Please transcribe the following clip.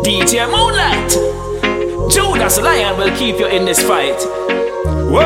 DJ Moonlight, Judas Lion will keep you in this fight.